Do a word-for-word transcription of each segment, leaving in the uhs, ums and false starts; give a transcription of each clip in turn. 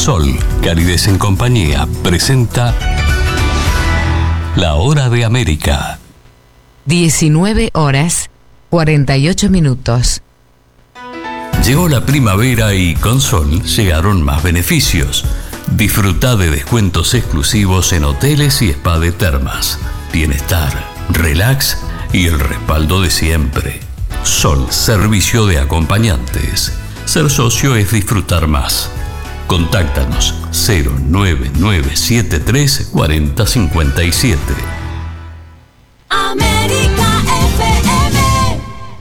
Sol, Calidez en Compañía, presenta La Hora de América. diecinueve horas, cuarenta y ocho minutos. Llegó la primavera y con Sol llegaron más beneficios. Disfruta de descuentos exclusivos en hoteles y spa de termas. Bienestar, relax y el respaldo de siempre. Sol, servicio de acompañantes. Ser socio es disfrutar más. Contáctanos cero nueve nueve siete tres cuatro cero cinco siete. América F M.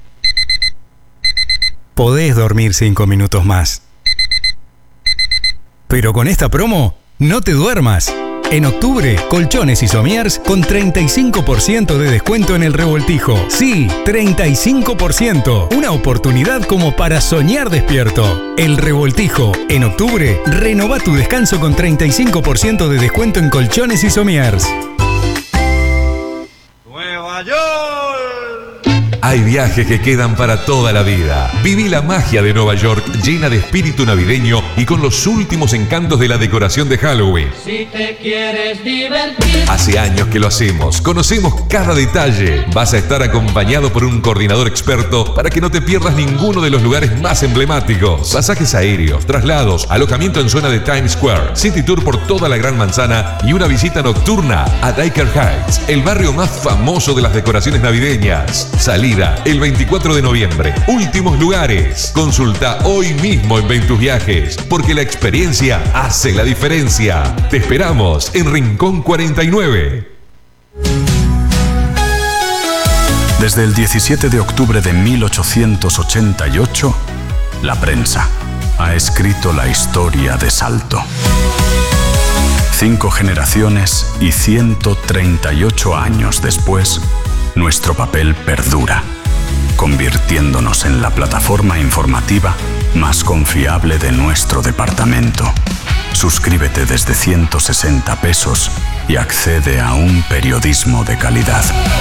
Podés dormir cinco minutos más. Pero con esta promo, no te duermas. En octubre, Colchones y Somiers con treinta y cinco por ciento de descuento en el revoltijo. Sí, treinta y cinco por ciento. Una oportunidad como para soñar despierto. El revoltijo. En octubre, renova tu descanso con treinta y cinco por ciento de descuento en Colchones y Somiers. Nueva York. Hay viajes que quedan para toda la vida. Viví la magia de Nueva York llena de espíritu navideño y con los últimos encantos de la decoración de Halloween. Si te quieres divertir. Hace años que lo hacemos, conocemos cada detalle. Vas a estar acompañado por un coordinador experto para que no te pierdas ninguno de los lugares más emblemáticos. Pasajes aéreos, traslados, alojamiento en zona de Times Square, City Tour por toda la Gran Manzana y una visita nocturna a Diker Heights, el barrio más famoso de las decoraciones navideñas. Salida el veinticuatro de noviembre. Últimos lugares. Consulta hoy mismo en Ventus Viajes, porque la experiencia hace la diferencia. Te esperamos en Rincón cuarenta y nueve. Desde el diecisiete de octubre de mil ochocientos ochenta y ocho, la prensa ha escrito la historia de Salto. Cinco generaciones y ciento treinta y ocho años después, nuestro papel perdura, convirtiéndonos en la plataforma informativa más confiable de nuestro departamento. Suscríbete desde ciento sesenta pesos y accede a un periodismo de calidad.